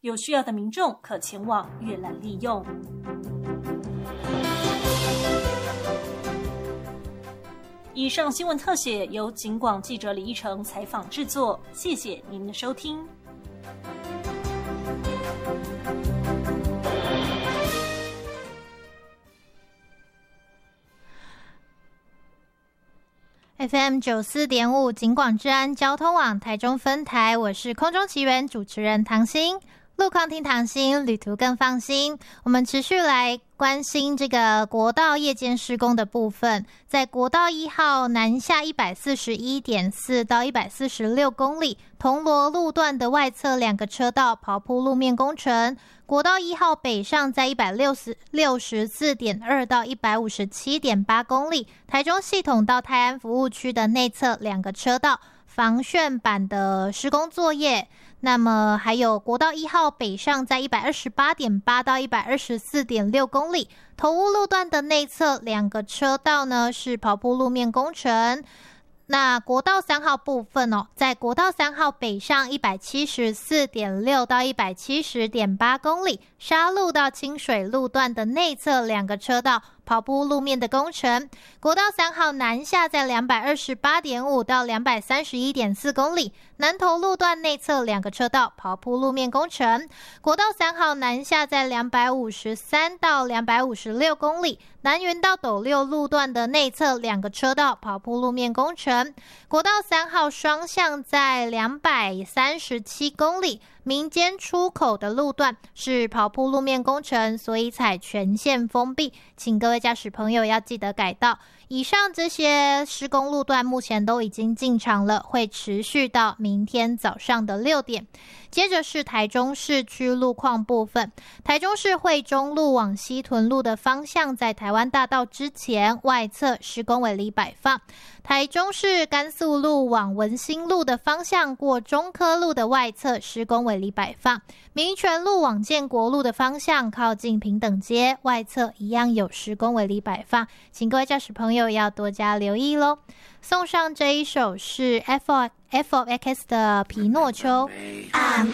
有需要的民众可前往阅览利用。以上新闻特写由警广记者李一成采访制作，谢谢您的收听。 FM 94.5警广治安交通网台中分台，我是空中奇缘主持人唐心。路况听唐心，旅途更放心。我们持续来关心这个国道夜间施工的部分，在国道1号南下 141.4 到146公里，铜锣路段的外侧2个车道刨铺路面工程。国道1号北上在 164.2 到 157.8 公里，台中系统到泰安服务区的内侧2个车道防眩板的施工作业。那么还有国道1号北上在 128.8 到 124.6 公里，头屋路段的内侧2个车道呢是刨铺路面工程。那国道3号部分在国道3号北上 174.6 到 170.8 公里，沙路到清水路段的内侧2个车道刨铺路面的工程。国道3号南下在 228.5 到 231.4 公里，南投路段内侧2个车道刨铺路面工程。国道3号南下在253到256公里，南云到斗六路段的内侧2个车道刨铺路面工程。国道3号双向在237公里，民间出口的路段是刨铺路面工程，所以采全线封闭，请各位驾驶朋友要记得改道。以上这些施工路段目前都已经进场了，会持续到明天早上的6点。接着是台中市区路况部分，台中市惠中路往西屯路的方向，在台湾大道之前外侧施工围篱摆放。台中市甘肃路往文心路的方向，过中科路的外侧施工围篱摆放。民权路往建国路的方向，靠近平等街外侧一样有施工围篱摆放，请各位驾驶朋友要多加留意咯。送上这一首是 F of X 的皮诺丘。I'm